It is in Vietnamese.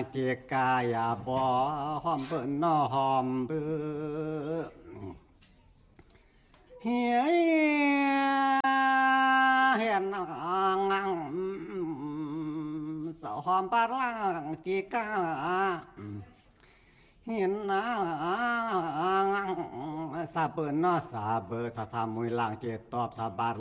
lang chia ca ya bỏ hòm bự nó hòm bự hiền hiền ngang sợ hòm ba lang chia ca hiền ngang sa bự nó sa bự sa sa mùi lang chia tọp sa ba